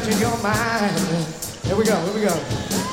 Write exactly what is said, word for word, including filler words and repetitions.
in your mind. Here we go, here we go.